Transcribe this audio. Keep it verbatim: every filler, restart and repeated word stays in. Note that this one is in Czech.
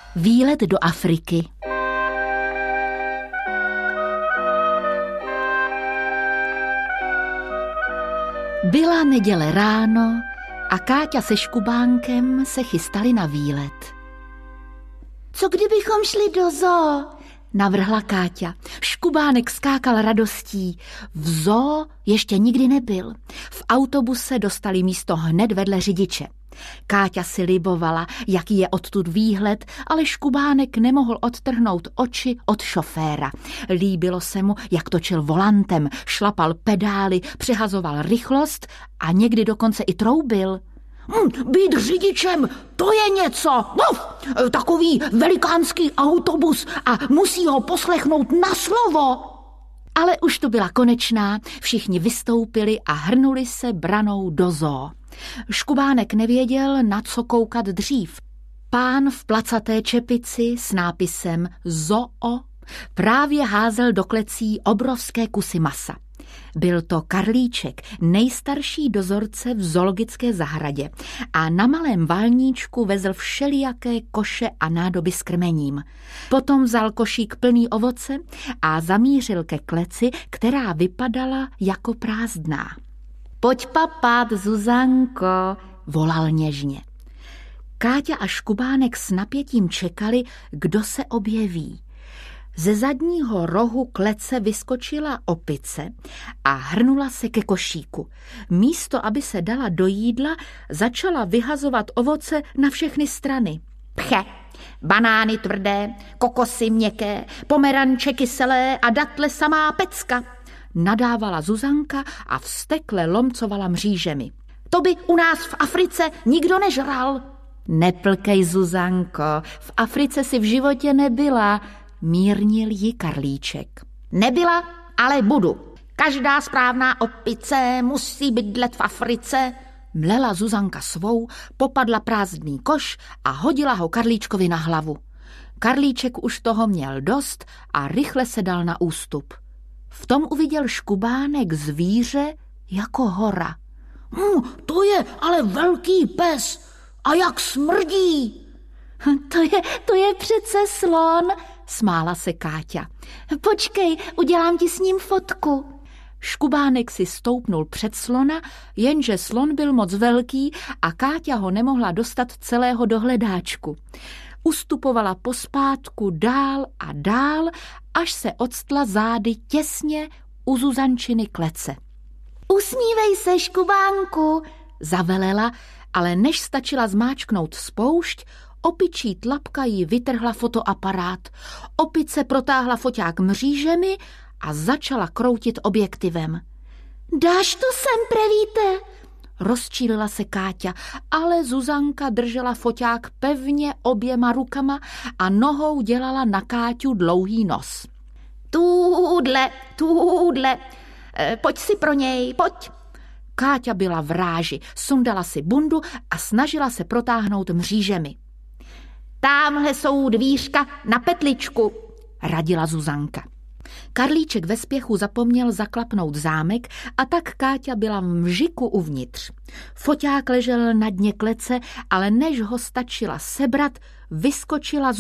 Výlet do Afriky. Byla neděle ráno a Káťa se Škubánkem se chystali na výlet. Co kdybychom šli do zoo? Navrhla Káťa. Škubánek skákal radostí. V zoo ještě nikdy nebyl. V autobuse dostali místo hned vedle řidiče. Káťa si libovala, jaký je odtud výhled, ale Škubánek nemohl odtrhnout oči od šoféra. Líbilo se mu, jak točil volantem, šlapal pedály, přehazoval rychlost a někdy dokonce i troubil. Hm, být řidičem, to je něco. Uf, takový velikánský autobus a musí ho poslechnout na slovo. Ale už to byla konečná, všichni vystoupili a hrnuli se branou do zoo. Škubánek nevěděl, na co koukat dřív. Pán v placaté čepici s nápisem Zoo právě házel do klecí obrovské kusy masa. Byl to Karlíček, nejstarší dozorce v zoologické zahradě a na malém válníčku vezl všelijaké koše a nádoby s krmením. Potom vzal košík plný ovoce a zamířil ke kleci, která vypadala jako prázdná. Pojď papat, Zuzanko, volal něžně. Káťa a Škubánek s napětím čekali, kdo se objeví. Ze zadního rohu klece vyskočila opice a hrnula se ke košíku. Místo, aby se dala do jídla, začala vyhazovat ovoce na všechny strany. Pche, banány tvrdé, kokosy měkké, pomeranče kyselé a datle samá pecka, nadávala Zuzanka a vztekle lomcovala mřížemi. To by u nás v Africe nikdo nežral. Neplkej, Zuzanko, v Africe si v životě nebyla, mírnil ji Karlíček. Nebyla, ale budu. Každá správná opice musí bydlet v Africe. Mlela Zuzanka svou, popadla prázdný koš a hodila ho Karlíčkovi na hlavu. Karlíček už toho měl dost a rychle se dal na ústup. V tom uviděl Škubánek zvíře jako hora. Hm, to je ale velký pes. A jak smrdí. To je, to je přece slon, smála se Káťa. Počkej, udělám ti s ním fotku. Škubánek si stoupnul před slona, jenže slon byl moc velký a Káťa ho nemohla dostat celého do hledáčku. Ustupovala pospátku dál a dál, až se octla zády těsně u Zuzančiny klece. Usmívej se, Škubánku, zavelela, ale než stačila zmáčknout spoušť, opičí tlapka jí vytrhla fotoaparát. Opice protáhla foťák mřížemi a začala kroutit objektivem. Dáš to sem, prevíte? Rozčílila se Káťa, ale Zuzanka držela foťák pevně oběma rukama a nohou dělala na Káťu dlouhý nos. Tůdle, tůdle, e, pojď si pro něj, pojď. Káťa byla v ráži, sundala si bundu a snažila se protáhnout mřížemi. Támhle jsou dvířka na petličku, radila Zuzanka. Karlíček ve spěchu zapomněl zaklapnout zámek a tak Káťa byla v mžiku uvnitř. Foťák ležel na dně klece, ale než ho stačila sebrat, vyskočila